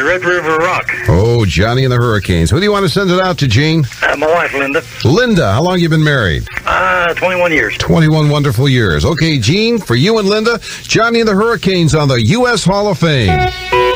Red River Rock. Oh, Johnny and the Hurricanes. Who do you want to send it out to, Gene? My wife, Linda. Linda, how long you been married? 21 years. 21 wonderful years. Okay, Gene, for you and Linda, Johnny and the Hurricanes on the U.S. Hall of Fame.